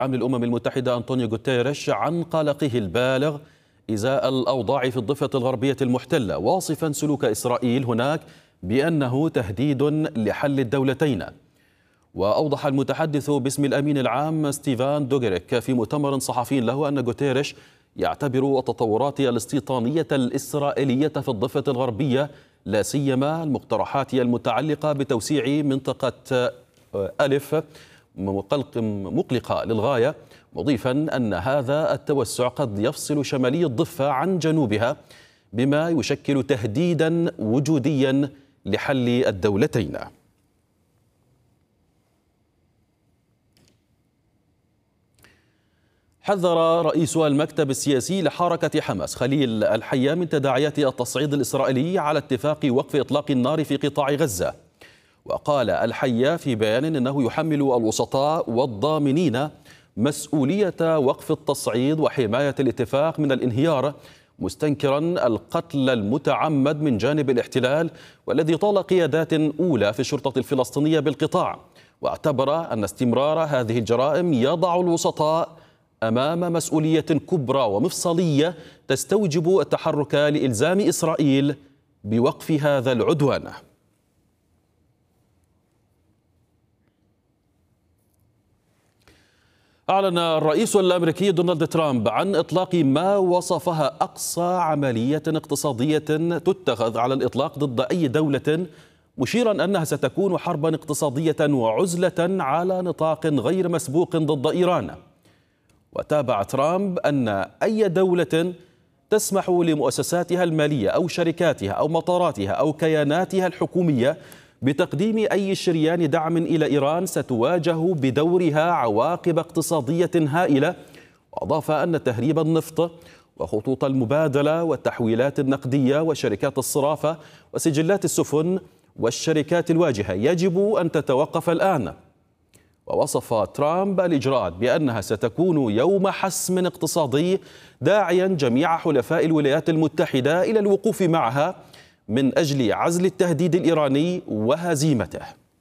عام الأمم المتحدة أنطونيو غوتيريش عن قلقه البالغ إزاء الأوضاع في الضفة الغربية المحتلة، واصفا سلوك إسرائيل هناك بأنه تهديد لحل الدولتين. وأوضح المتحدث باسم الأمين العام ستيفان دوغريك في مؤتمر صحفي له أن غوتيريش يعتبر التطورات الاستيطانية الإسرائيلية في الضفة الغربية، لا سيما المقترحات المتعلقة بتوسيع منطقة ألف مقلقة للغاية، مضيفا أن هذا التوسع قد يفصل شمالي الضفة عن جنوبها، بما يشكل تهديدا وجوديا لحل الدولتين. حذر رئيس المكتب السياسي لحركة حماس خليل الحية من تداعيات التصعيد الإسرائيلي على اتفاق وقف إطلاق النار في قطاع غزة. وقال الحية في بيان إنه يحمل الوسطاء والضامنين مسؤولية وقف التصعيد وحماية الاتفاق من الانهيار، مستنكرا القتل المتعمد من جانب الاحتلال والذي طال قيادات أولى في الشرطة الفلسطينية بالقطاع. واعتبر أن استمرار هذه الجرائم يضع الوسطاء أمام مسؤولية كبرى ومفصلية تستوجب التحرك لإلزام إسرائيل بوقف هذا العدوان. أعلن الرئيس الأمريكي دونالد ترامب عن إطلاق ما وصفها أقصى عملية اقتصادية تتخذ على الإطلاق ضد أي دولة، مشيرا أنها ستكون حربا اقتصادية وعزلة على نطاق غير مسبوق ضد إيران. وتابع ترامب أن أي دولة تسمح لمؤسساتها المالية أو شركاتها أو مطاراتها أو كياناتها الحكومية بتقديم أي شريان دعم إلى إيران ستواجه بدورها عواقب اقتصادية هائلة. وأضاف أن تهريب النفط وخطوط المبادلة والتحويلات النقدية وشركات الصرافة وسجلات السفن والشركات الواجهة يجب أن تتوقف الآن. ووصف ترامب الإجراءات بأنها ستكون يوم حسم اقتصادي، داعيا جميع حلفاء الولايات المتحدة إلى الوقوف معها من أجل عزل التهديد الإيراني وهزيمته.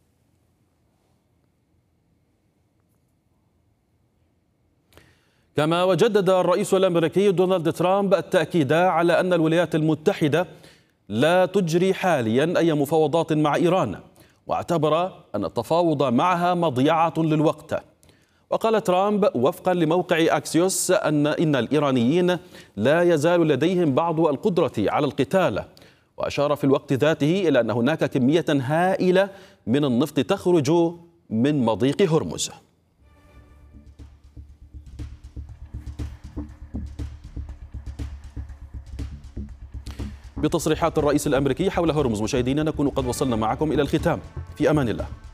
كما وجدد الرئيس الأمريكي دونالد ترامب التأكيد على أن الولايات المتحدة لا تجري حاليا أي مفاوضات مع إيران، واعتبر أن التفاوض معها مضيعة للوقت. وقال ترامب وفقا لموقع أكسيوس إن الإيرانيين لا يزال لديهم بعض القدرة على القتال، وأشار في الوقت ذاته إلى أن هناك كمية هائلة من النفط تخرج من مضيق هرمز. بتصريحات الرئيس الأمريكي حول هرمز، مشاهدينا نكون قد وصلنا معكم إلى الختام. في أمان الله.